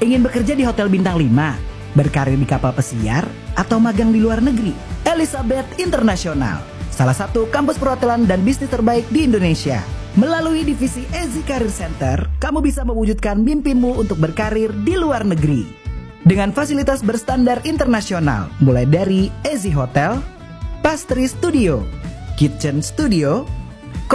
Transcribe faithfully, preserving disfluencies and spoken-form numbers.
Ingin bekerja di hotel bintang lima, berkarir di kapal pesiar, atau magang di luar negeri? Elizabeth International, salah satu kampus perhotelan dan bisnis terbaik di Indonesia. Melalui divisi Ezi Career Center, kamu bisa mewujudkan mimpimu untuk berkarir di luar negeri. Dengan fasilitas berstandar internasional, mulai dari Ezi Hotel, Pastry Studio, Kitchen Studio,